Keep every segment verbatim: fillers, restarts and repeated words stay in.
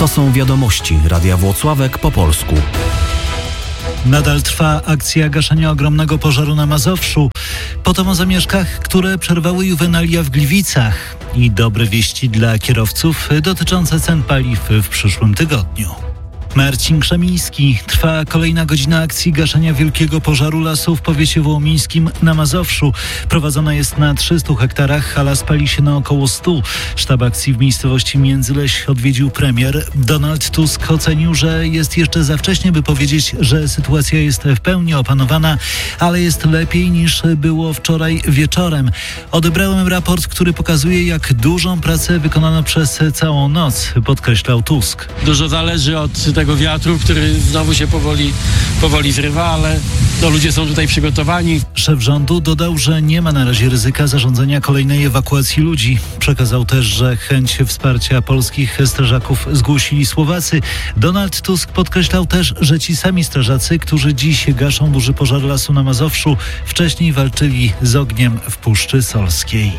To są wiadomości Radia Włocławek po polsku. Nadal trwa akcja gaszenia ogromnego pożaru na Mazowszu. Potem o zamieszkach, które przerwały juwenalia w Gliwicach. I dobre wieści dla kierowców dotyczące cen paliw w przyszłym tygodniu. Marcin Krzemiński. Trwa kolejna godzina akcji gaszenia wielkiego pożaru lasu w powiecie wołomińskim na Mazowszu. Prowadzona jest na trzystu hektarach, a las pali się na około stu. Sztab akcji w miejscowości Międzyleś odwiedził premier. Donald Tusk ocenił, że jest jeszcze za wcześnie, by powiedzieć, że sytuacja jest w pełni opanowana, ale jest lepiej niż było wczoraj wieczorem. Odebrałem raport, który pokazuje, jak dużą pracę wykonano przez całą noc, podkreślał Tusk. Dużo zależy od tego wiatru, który znowu się powoli, powoli zrywa, ale no, ludzie są tutaj przygotowani. Szef rządu dodał, że nie ma na razie ryzyka zarządzania kolejnej ewakuacji ludzi. Przekazał też, że chęć wsparcia polskich strażaków zgłosili Słowacy. Donald Tusk podkreślał też, że ci sami strażacy, którzy dziś gaszą duży pożar lasu na Mazowszu, wcześniej walczyli z ogniem w Puszczy Solskiej.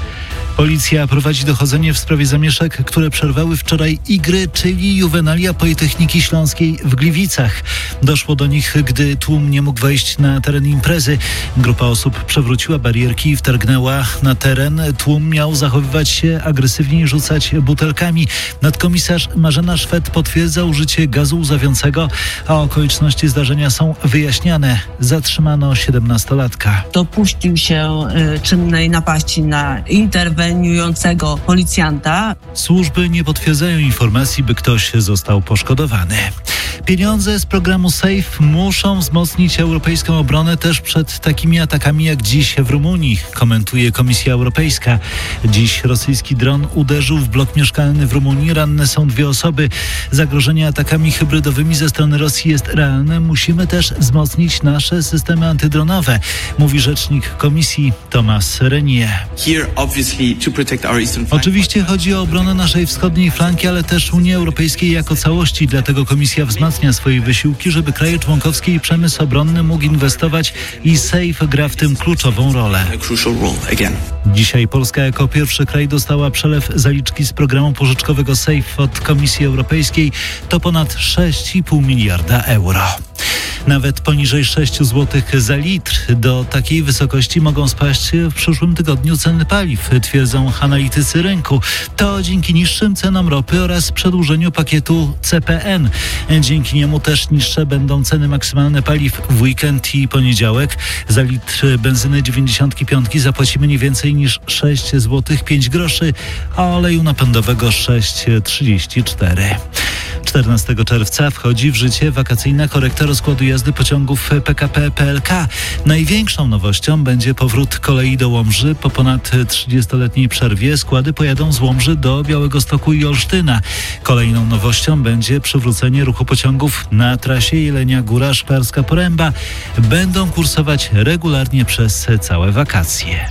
Policja prowadzi dochodzenie w sprawie zamieszek, które przerwały wczoraj igry, czyli juwenalia Politechniki Śląskiej w Gliwicach. Doszło do nich, gdy tłum nie mógł wejść na teren imprezy. Grupa osób przewróciła barierki i wtargnęła na teren. Tłum miał zachowywać się agresywnie i rzucać butelkami. Nadkomisarz Marzena Szwed potwierdza użycie gazu łzawiącego, a okoliczności zdarzenia są wyjaśniane. Zatrzymano siedemnastolatka. Dopuścił się y, czynnej napaści na interwencję interweniującego policjanta. Służby nie potwierdzają informacji, by ktoś został poszkodowany. Pieniądze z programu SAFE muszą wzmocnić europejską obronę też przed takimi atakami jak dziś w Rumunii, komentuje Komisja Europejska. Dziś rosyjski dron uderzył w blok mieszkalny w Rumunii. Ranne są dwie osoby. Zagrożenie atakami hybrydowymi ze strony Rosji jest realne. Musimy też wzmocnić nasze systemy antydronowe, mówi rzecznik Komisji Thomas Renier. Oczywiście chodzi o obronę naszej wschodniej flanki, ale też Unii Europejskiej jako całości. Dlatego Komisja wzmacnia swoje wysiłki, żeby kraje członkowskie i przemysł obronny mógł inwestować i SAFE gra w tym kluczową rolę. Dzisiaj Polska jako pierwszy kraj dostała przelew zaliczki z programu pożyczkowego SAFE od Komisji Europejskiej. To ponad sześć i pół miliarda euro. Nawet poniżej sześć złotych za litr. Do takiej wysokości mogą spaść w przyszłym tygodniu ceny paliw, twierdzą analitycy rynku. To dzięki niższym cenom ropy oraz przedłużeniu pakietu C P N. Dzięki niemu też niższe będą ceny maksymalne paliw w weekend i poniedziałek. Za litr benzyny dziewięćdziesiąt pięć zapłacimy nie więcej niż sześć złotych pięć groszy, a oleju napędowego sześć trzydzieści cztery. czternastego czerwca wchodzi w życie wakacyjna korekta rozkładu jazdy pociągów P K P P L K. Największą nowością będzie powrót kolei do Łomży. Po ponad trzydziestoletniej przerwie składy pojadą z Łomży do Białegostoku i Olsztyna. Kolejną nowością będzie przywrócenie ruchu pociągów na trasie Jelenia Góra Szklarska Poręba. Będą kursować regularnie przez całe wakacje.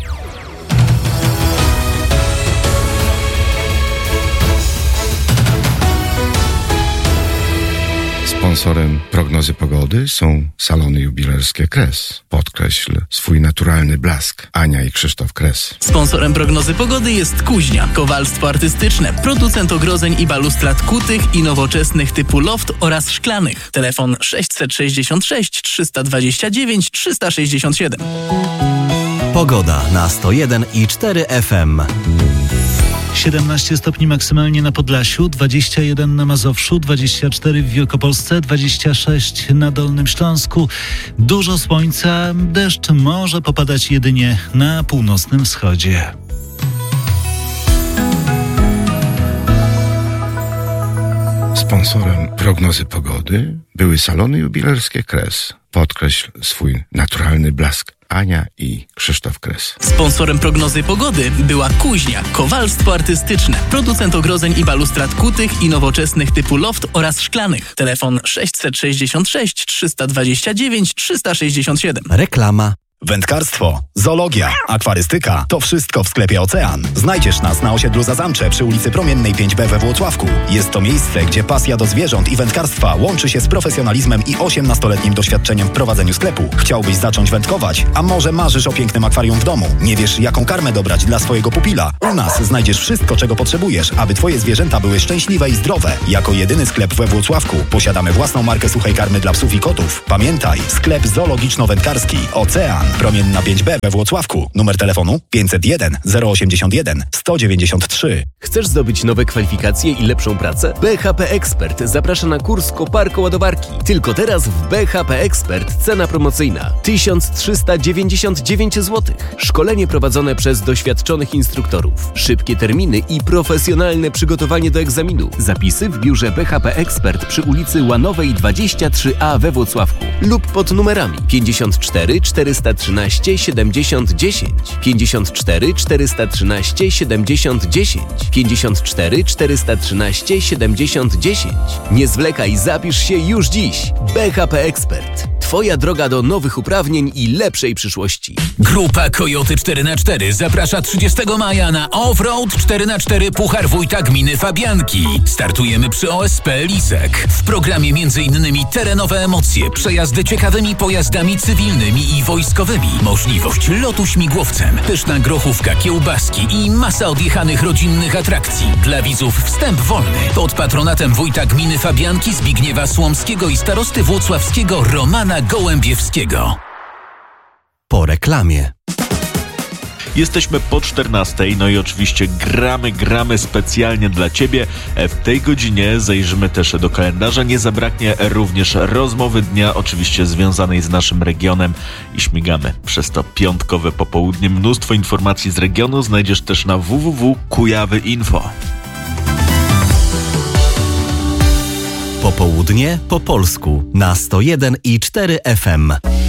Sponsorem prognozy pogody są salony jubilerskie Kres. Podkreśl swój naturalny blask. Ania i Krzysztof Kres. Sponsorem prognozy pogody jest Kuźnia. Kowalstwo artystyczne. Producent ogrodzeń i balustrad kutych i nowoczesnych typu loft oraz szklanych. Telefon sześćset sześćdziesiąt sześć trzysta dwadzieścia dziewięć trzysta sześćdziesiąt siedem. Pogoda na sto jeden i cztery F M. siedemnaście stopni maksymalnie na Podlasiu, dwadzieścia jeden na Mazowszu, dwadzieścia cztery w Wielkopolsce, dwadzieścia sześć na Dolnym Śląsku. Dużo słońca, deszcz może popadać jedynie na północnym wschodzie. Sponsorem prognozy pogody były salony jubilerskie Kres. Podkreśl swój naturalny blask. Ania i Krzysztof Kres. Sponsorem prognozy pogody była Kuźnia. Kowalstwo artystyczne. Producent ogrodzeń i balustrad kutych i nowoczesnych typu loft oraz szklanych. Telefon sześćset sześćdziesiąt sześć trzysta dwadzieścia dziewięć trzysta sześćdziesiąt siedem. Reklama. Wędkarstwo, zoologia, akwarystyka – to wszystko w sklepie Ocean. Znajdziesz nas na osiedlu Zazamcze przy ulicy Promiennej pięć B we Włocławku. Jest to miejsce, gdzie pasja do zwierząt i wędkarstwa łączy się z profesjonalizmem i osiemnastoletnim doświadczeniem w prowadzeniu sklepu. Chciałbyś zacząć wędkować? A może marzysz o pięknym akwarium w domu? Nie wiesz, jaką karmę dobrać dla swojego pupila? U nas znajdziesz wszystko, czego potrzebujesz, aby twoje zwierzęta były szczęśliwe i zdrowe. Jako jedyny sklep we Włocławku posiadamy własną markę suchej karmy dla psów i kotów. Pamiętaj, sklep zoologiczno-wędkarski Ocean. Promienna pięć B we Włocławku. Numer telefonu pięćset jeden zero osiemdziesiąt jeden sto dziewięćdziesiąt trzy. Chcesz zdobyć nowe kwalifikacje i lepszą pracę? B H P Expert zaprasza na kurs koparko-ładowarki. Tylko teraz w B H P Expert cena promocyjna tysiąc trzysta dziewięćdziesiąt dziewięć złotych. Szkolenie prowadzone przez doświadczonych instruktorów. Szybkie terminy i profesjonalne przygotowanie do egzaminu. Zapisy w biurze B H P Expert przy ulicy Łanowej dwadzieścia trzy A we Włocławku lub pod numerami pięćdziesiąt cztery czterysta trzynaście siedemdziesiąt dziesięć, pięćdziesiąt cztery czterysta trzynaście siedemdziesiąt dziesięć, pięćdziesiąt cztery czterysta trzynaście siedemdziesiąt dziesięć. Nie zwlekaj, zapisz się już dziś. B H P Expert. Twoja droga do nowych uprawnień i lepszej przyszłości. Grupa Coyote cztery na cztery zaprasza trzydziestego maja na Offroad cztery na cztery Puchar Wójta Gminy Fabianki. Startujemy przy O S P Lisek. W programie m.in. terenowe emocje, przejazdy ciekawymi pojazdami cywilnymi i wojskowymi, możliwość lotu śmigłowcem, pyszna grochówka, kiełbaski i masa odjechanych rodzinnych atrakcji. Dla widzów wstęp wolny. Pod patronatem wójta Gminy Fabianki Zbigniewa Słomskiego i starosty włocławskiego Romana Gołębiewskiego. Po reklamie. Jesteśmy po czternastej, no i oczywiście gramy, gramy specjalnie dla Ciebie. W tej godzinie zajrzymy też do kalendarza. Nie zabraknie również rozmowy dnia, oczywiście związanej z naszym regionem i śmigamy przez to piątkowe popołudnie. Mnóstwo informacji z regionu znajdziesz też na w w w kropka kujawy info. Popołudnie po polsku na sto jeden i cztery F M.